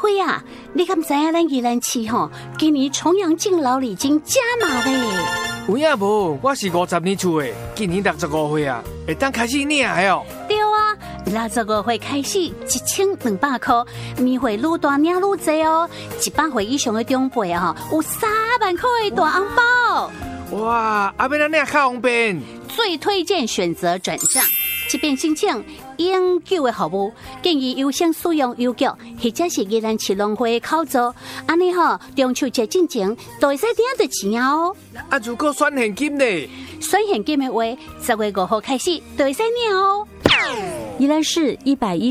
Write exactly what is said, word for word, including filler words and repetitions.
喂啊，你敢知影咱宜兰市吼，今年重阳敬老礼金加码嘞？ 有影无？我是五十年厝的，今年六十五岁啊，会当开始领的哦。 对啊，六十五岁开始一千两百块，年岁愈大领愈济哦。一百岁以上的长辈啊，有三万块的大红包。 哇，啊，要咱领较方便。 最推荐选择转账。即便申请永久的服务，建议优先使用邮局或者是宜兰市农会的口座，安尼吼中秋节进前都会使领到钱哦。 啊，如果选现金呢？ 选现金的话，十月五号开始都会使领哦。宜兰市一百一。